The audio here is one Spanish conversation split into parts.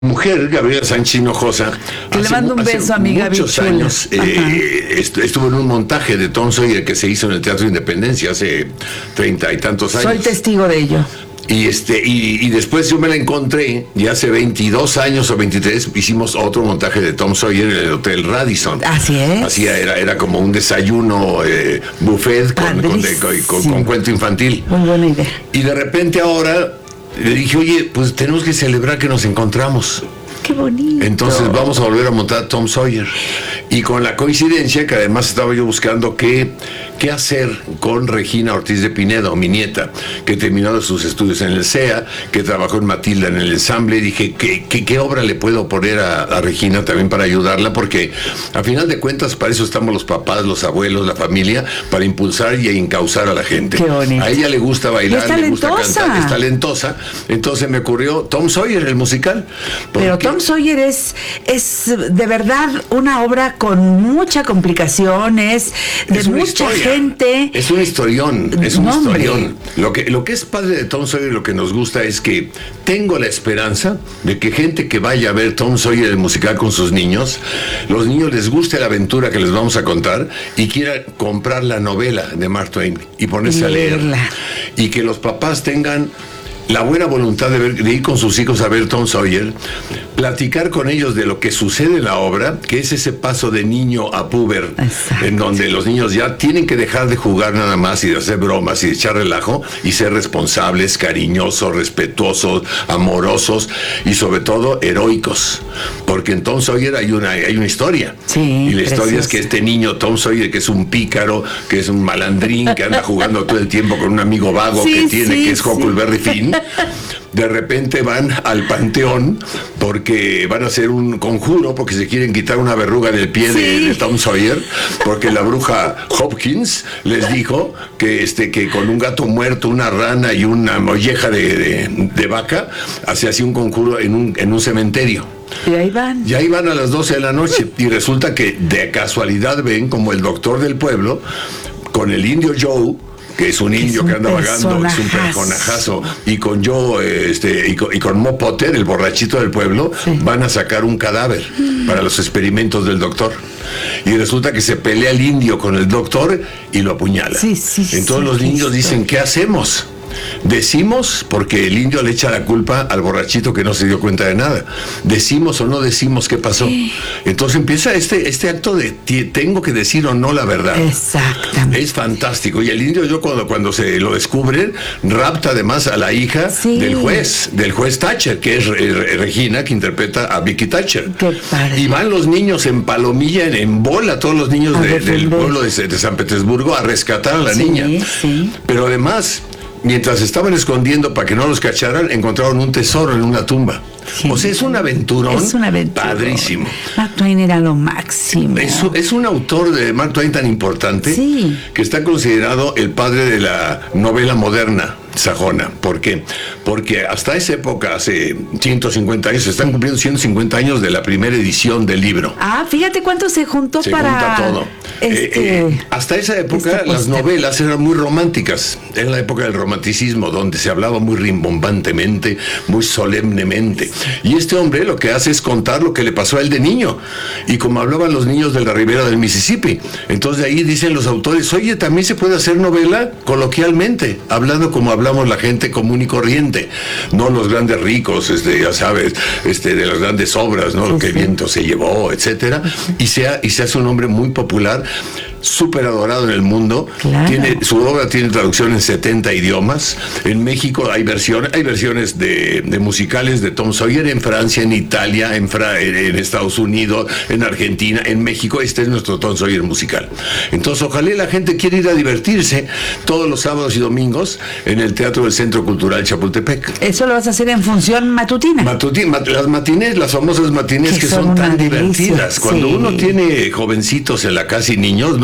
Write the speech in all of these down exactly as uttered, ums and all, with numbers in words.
Mujer, Gabriela Sánchez Hinojosa, que le mando un beso a mi Gaby muchos chula. años eh, estuvo en un montaje de Tom Sawyer que se hizo en el Teatro Independencia hace treinta y tantos años. Soy testigo de ello. Y este y, y después yo me la encontré, y hace veintidós años o veintitrés hicimos otro montaje de Tom Sawyer en el Hotel Radisson. Así es. Así era, era como un desayuno eh, buffet con, con, de, con, con, con cuento infantil. Muy buena idea. Y de repente ahora le dije, oye, pues tenemos que celebrar que nos encontramos. Qué bonito. Entonces vamos a volver a montar Tom Sawyer. Y con la coincidencia que además estaba yo buscando qué, qué hacer con Regina Ortiz de Pinedo, mi nieta, que terminó sus estudios en el C E A, que trabajó en Matilda en el ensamble. Y dije, ¿qué, qué, qué obra le puedo poner a, a Regina también para ayudarla? Porque a final de cuentas para eso estamos los papás, los abuelos, la familia, para impulsar y encauzar a la gente. Qué bonito. A ella le gusta bailar, le gusta cantar, es talentosa. Entonces me ocurrió Tom Sawyer, el musical. Pero Tom Sawyer es, es de verdad una obra con mucha complicación, es de es mucha historia. gente. Es un historión, es un no, historión. Lo que, lo que es padre de Tom Sawyer, lo que nos gusta es que tengo la esperanza de que gente que vaya a ver Tom Sawyer el musical con sus niños, los niños les guste la aventura que les vamos a contar y quiera comprar la novela de Mark Twain y ponerse Leerla. a leer. Y que los papás tengan la buena voluntad de, ver, de ir con sus hijos a ver Tom Sawyer, platicar con ellos de lo que sucede en la obra, que es ese paso de niño a puber, exacto, en donde los niños ya tienen que dejar de jugar nada más y de hacer bromas y de echar relajo y ser responsables, cariñosos, respetuosos, amorosos y sobre todo heroicos, porque en Tom Sawyer hay una, hay una historia. Sí, y la preciosa. historia es que este niño Tom Sawyer, que es un pícaro, que es un malandrín, que anda jugando todo el tiempo con un amigo vago sí, que tiene, sí, que es sí. Huckleberry Finn, de repente van al panteón porque van a hacer un conjuro, porque se quieren quitar una verruga del pie sí. de, de Tom Sawyer, porque la bruja Hopkins les dijo que este que con un gato muerto, una rana y una molleja de, de, de vaca se hacía un conjuro en un, en un cementerio. Y ahí van. Y ahí van a las doce de la noche y resulta que de casualidad ven como el doctor del pueblo con el indio Joe, que es un indio es un que anda vagando, es un personajazo. personajazo, y con Joe, este, y con, y con Mo Potter, el borrachito del pueblo, sí. van a sacar un cadáver para los experimentos del doctor. Y resulta que se pelea el indio con el doctor y lo apuñala. Sí, sí, Entonces sí, los niños listo. dicen, ¿qué hacemos? Decimos, porque el indio le echa la culpa al borrachito que no se dio cuenta de nada. Decimos o no decimos qué pasó. Entonces empieza este, este acto de tengo que decir o no la verdad. Exactamente. Es fantástico. Y el indio, yo cuando, cuando se lo descubren, rapta además a la hija sí. del juez, del juez Thatcher, que es eh, Regina, que interpreta a Vicky Thatcher. Qué padre. Y van los niños en palomilla, en, en bola, todos los niños de, del pueblo de, de San Petersburgo a rescatar a la sí, niña. Sí. Pero además, mientras estaban escondiendo para que no los cacharan, encontraron un tesoro en una tumba. Sí. O sea, es un aventurón es una aventura. Padrísimo. Mark Twain era lo máximo. Es, es un autor de Mark Twain tan importante sí. que está considerado el padre de la novela moderna sajona. ¿Por qué? Porque hasta esa época, hace ciento cincuenta años, se están sí. cumpliendo ciento cincuenta años de la primera edición del libro. Ah, fíjate cuánto se juntó se para... Se junta todo. Este, eh, eh, hasta esa época este las novelas eran muy románticas. Era la época del romanticismo, donde se hablaba muy rimbombantemente, muy solemnemente. Y este hombre lo que hace es contar lo que le pasó a él de niño. Y como hablaban los niños de la ribera del Mississippi. Entonces de ahí dicen los autores, oye, también se puede hacer novela coloquialmente, hablando como hablamos la gente común y corriente, no los grandes ricos, este, ya sabes, este, de las grandes obras, ¿no? Sí, que sí. viento se llevó, etcétera, y sea, y se hace un hombre muy popular, súper adorado en el mundo. Claro. Tiene, su obra tiene traducción en setenta idiomas. En México hay versiones, hay versiones de, de musicales de Tom Sawyer en Francia, en Italia, en, Fra, en, en Estados Unidos, en Argentina, en México. Este es nuestro Tom Sawyer musical. Entonces, ojalá la gente quiera ir a divertirse todos los sábados y domingos en el Teatro del Centro Cultural Chapultepec. ¿Eso lo vas a hacer en función matutina? Matutina, mat, las matinés, las famosas matinés que, que son, son tan divertidas. Delicia. Cuando sí. uno tiene jovencitos en la casa y niños, no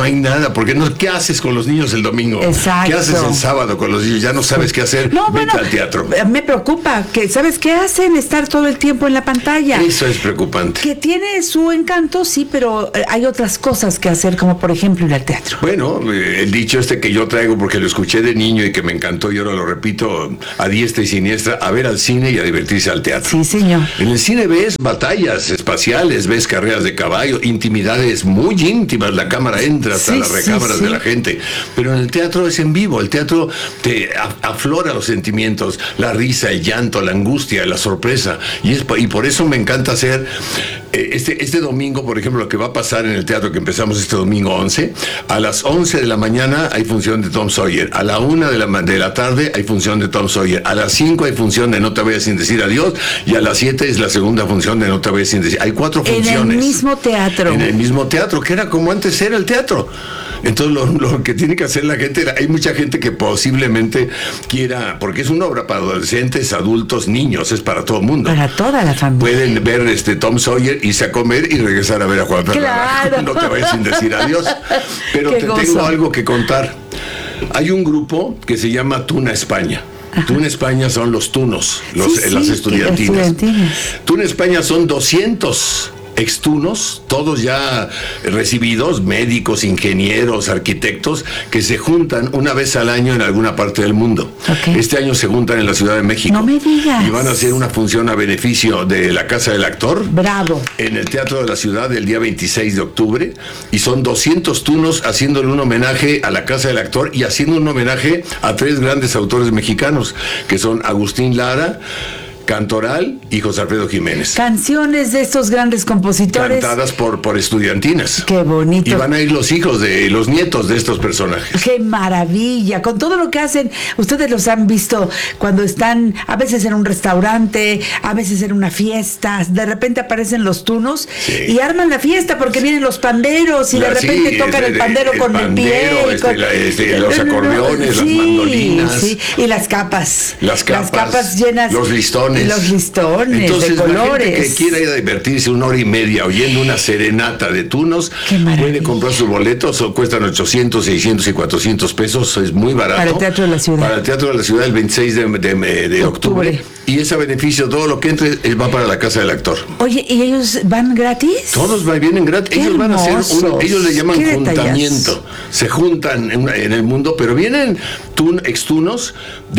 hay nada, porque no, ¿qué haces con los niños el domingo? Exacto. ¿Qué haces el sábado con los niños? Ya no sabes qué hacer, no, vete bueno, al teatro. Me preocupa, que ¿sabes qué hacen? Estar todo el tiempo en la pantalla. Eso es preocupante. Que tiene su encanto, sí, pero hay otras cosas que hacer, como por ejemplo ir al teatro. Bueno, el dicho este que yo traigo porque lo escuché de niño y que me encantó y ahora lo repito a diestra y siniestra, a ver al cine y a divertirse al teatro. Sí, señor. En el cine ves batallas espaciales, ves carreras de caballo, intimidades muy íntimas, la cámara entra hasta sí, las recámaras sí, sí. de la gente, pero en el teatro es en vivo, el teatro te aflora los sentimientos, la risa, el llanto, la angustia, la sorpresa, y, es, y por eso me encanta hacer este, este domingo, por ejemplo, lo que va a pasar en el teatro que empezamos este domingo once, a las once de la mañana hay función de Tom Sawyer, a la una de la, de la tarde hay función de Tom Sawyer, a las cinco hay función de No te vayas sin decir adiós, y a las siete es la segunda función de No te vayas sin decir. Hay cuatro funciones. En el mismo teatro. En el mismo teatro, que era como antes era el teatro. Entonces lo, lo que tiene que hacer la gente, hay mucha gente que posiblemente quiera, porque es una obra para adolescentes, adultos, niños, es para todo el mundo. Para toda la familia. Pueden ver este Tom Sawyer, irse a comer y regresar a ver a Juan Ferrara. Claro. No te vayas sin decir adiós. Pero Qué te gozo. tengo algo que contar. Hay un grupo que se llama Tuna España. Ajá. Tuna España son los tunos, los, Sí, sí, las estudiantinas. estudiantinas. Tuna España son doscientos extunos, todos ya recibidos, médicos, ingenieros, arquitectos, que se juntan una vez al año en alguna parte del mundo. Okay. Este año se juntan en la Ciudad de México. No me digas. Y van a hacer una función a beneficio de la Casa del Actor. Bravo. En el Teatro de la Ciudad el día veintiséis de octubre, y son doscientos tunos haciéndole un homenaje a la Casa del Actor y haciendo un homenaje a tres grandes autores mexicanos, que son Agustín Lara, Cantoral y José Alfredo Jiménez. Canciones de estos grandes compositores. Cantadas por, por estudiantinas. Qué bonito. Y van a ir los hijos de los nietos de estos personajes. Qué maravilla, con todo lo que hacen. Ustedes los han visto cuando están a veces en un restaurante, a veces en una fiesta, de repente aparecen los tunos, sí, y arman la fiesta porque vienen los panderos y la, de repente sí, tocan este, el pandero el con pandero, el pie. Este, con, la, este, los acordeones, sí, las mandolinas. Sí, y las capas. Las capas. Las capas llenas. Los listones. Y los listones. Entonces, de colores. La gente que quiera ir a divertirse una hora y media oyendo una serenata de tunos, puede comprar sus boletos, o cuestan ochocientos, seiscientos y cuatrocientos pesos, es muy barato. Para el Teatro de la Ciudad. Para el Teatro de la Ciudad el veintiséis de, de, de, de octubre. octubre. Y ese beneficio, todo lo que entre, va para la Casa del Actor. Oye, ¿y ellos van gratis? Todos vienen gratis. Ellos hermosos. van a hacer, un, ellos le llaman juntamiento. Detalles. Se juntan en, en el mundo, pero vienen tun, extunos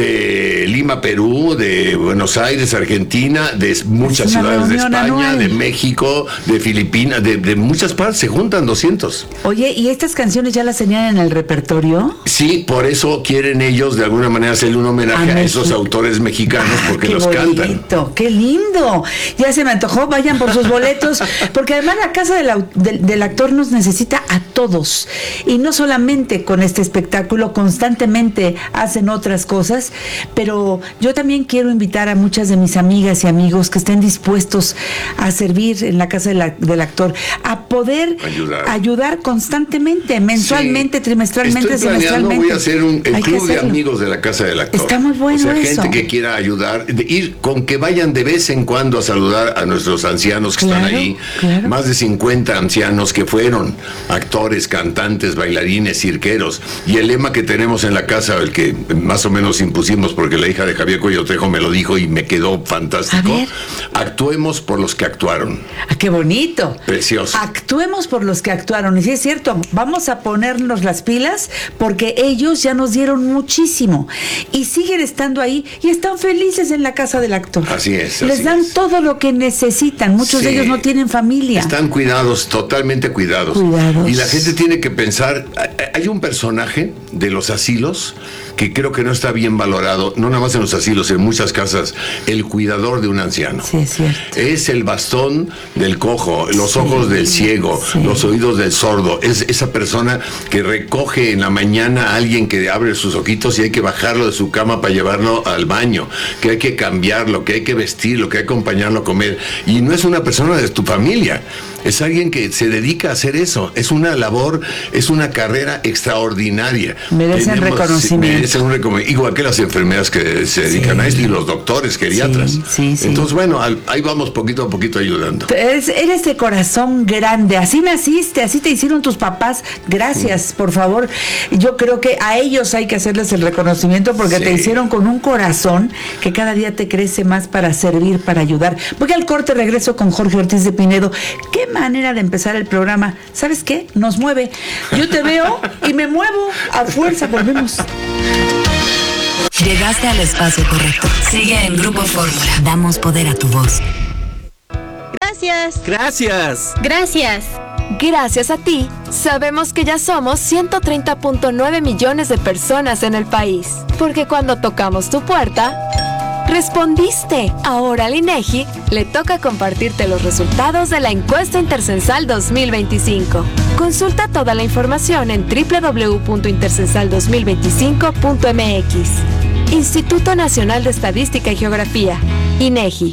de Lima, Perú, de Buenos Aires, Argentina, de muchas ciudades de España, anual. de México, de Filipinas, de, de muchas partes, se juntan doscientos. Oye, ¿y estas canciones ya las tenían en el repertorio? Sí, por eso quieren ellos de alguna manera hacerle un homenaje a, a esos autores mexicanos, ah, porque los bonito, cantan. ¡Qué lindo! Ya se me antojó, vayan por sus boletos, porque además la Casa del, del, del Actor nos necesita a todos, y no solamente con este espectáculo, constantemente hacen otras cosas, pero yo también quiero invitar a muchas de mis amigas y amigos que estén dispuestos a servir en la Casa de la, del Actor, a poder ayudar, ayudar constantemente, mensualmente, sí. trimestralmente, Estoy semestralmente. Voy a hacer un el club de amigos de la Casa del Actor. Está muy bueno, o sea, eso. Gente que quiera ayudar, de ir con que vayan de vez en cuando a saludar a nuestros ancianos que claro, están ahí. Claro. Más de cincuenta ancianos que fueron actores, cantantes, bailarines, cirqueros. Y el lema que tenemos en la casa, el que más o menos impusimos porque la hija de Javier Cuello Trejo me lo dijo y me quedó fantástico. Actuemos por los que actuaron. Ah, qué bonito. Precioso. Actuemos por los que actuaron. Y sí es cierto, vamos a ponernos las pilas porque ellos ya nos dieron muchísimo y siguen estando ahí y están felices en la Casa del Actor. Así es. Les así dan es. todo lo que necesitan. Muchos sí. de ellos no tienen familia. Están cuidados, totalmente cuidados. Cuidados. Y la gente tiene que pensar, hay un personaje de los asilos que creo que no está bien valorado, no nada más en los asilos, en muchas casas, el cuidador de un anciano. Sí, es cierto. Es el bastón del cojo, los sí, ojos del ciego, sí. los oídos del sordo. Es esa persona que recoge en la mañana a alguien que abre sus ojitos y hay que bajarlo de su cama para llevarlo al baño, que hay que cambiarlo, que hay que vestirlo, que hay que acompañarlo a comer. Y no es una persona de tu familia, Es alguien que se dedica a hacer eso. Es una labor, es una carrera extraordinaria. Merecen Tenemos, reconocimiento. Merecen un reconocimiento. Igual que las enfermeras que se dedican sí. a esto y los doctores, geriatras. Sí, sí, sí. Entonces, bueno, ahí vamos poquito a poquito ayudando. Eres, eres de corazón grande. Así naciste, así te hicieron tus papás. Gracias, sí. por favor. Yo creo que a ellos hay que hacerles el reconocimiento porque sí. te hicieron con un corazón que cada día te crece más para servir, para ayudar. Voy al corte, regreso con Jorge Ortiz de Pinedo. Qué manera de empezar el programa. ¿Sabes qué? Nos mueve. Yo te veo y me muevo. A fuerza, volvemos. Llegaste al espacio correcto. Sigue en Grupo Fórmula. Damos poder a tu voz. Gracias. Gracias. Gracias. Gracias a ti, sabemos que ya somos ciento treinta punto nueve millones de personas en el país. Porque cuando tocamos tu puerta, respondiste. Ahora al INEGI le toca compartirte los resultados de la encuesta intercensal dos mil veinticinco. Consulta toda la información en doble u doble u doble u punto intercensal dos mil veinticinco punto m x. Instituto Nacional de Estadística y Geografía, INEGI.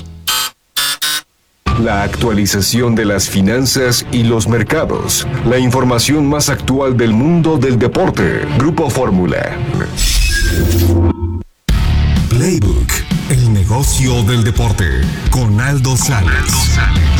La actualización de las finanzas y los mercados. La información más actual del mundo del deporte. Grupo Fórmula. Playbook, el negocio del deporte, con Aldo Salas.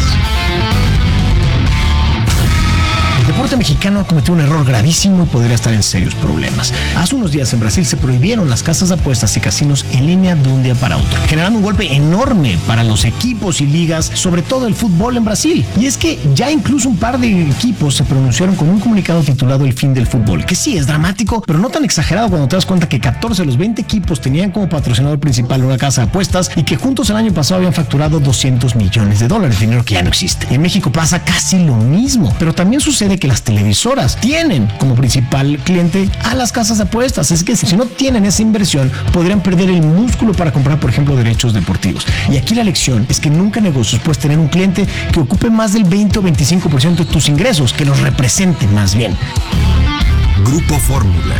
El deporte mexicano ha cometido un error gravísimo y podría estar en serios problemas. Hace unos días en Brasil se prohibieron las casas de apuestas y casinos en línea de un día para otro, generando un golpe enorme para los equipos y ligas, sobre todo el fútbol en Brasil. Y es que ya incluso un par de equipos se pronunciaron con un comunicado titulado El fin del fútbol, que sí es dramático, pero no tan exagerado cuando te das cuenta que catorce de los veinte equipos tenían como patrocinador principal una casa de apuestas y que juntos el año pasado habían facturado doscientos millones de dólares, dinero que ya no existe. En México pasa casi lo mismo, pero también sucede que las televisoras tienen como principal cliente a las casas de apuestas. Es que si no tienen esa inversión, podrían perder el músculo para comprar, por ejemplo, derechos deportivos. Y aquí la lección es que nunca en negocios puedes tener un cliente que ocupe más del veinte o veinticinco por ciento de tus ingresos, que los represente más bien. Grupo Fórmula.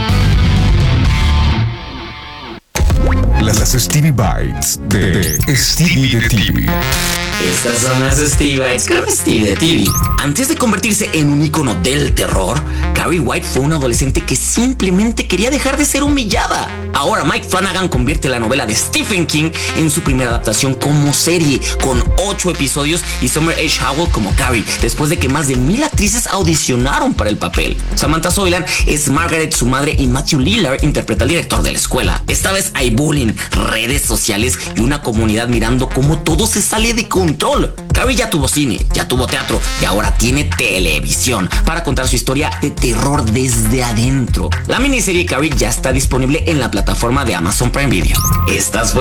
Las Stevie Bites de Stevie de T V. Estas son las Stevie Bites con Stevie de T V. Antes de convertirse en un ícono del terror, Carrie White fue una adolescente que simplemente quería dejar de ser humillada. Ahora Mike Flanagan convierte la novela de Stephen King en su primera adaptación como serie, con ocho episodios y Summer H. Howell como Carrie, después de que más de mil actrices audicionaron para el papel. Samantha Soilan es Margaret, su madre, y Matthew Lillard interpreta al director de la escuela. Esta vez hay bullying, redes sociales y una comunidad mirando cómo todo se sale de control. Carrie ya tuvo cine, ya tuvo teatro y ahora tiene televisión para contar su historia de terror desde adentro. La miniserie Carrie ya está disponible en la plataforma de Amazon Prime Video. Estas fueron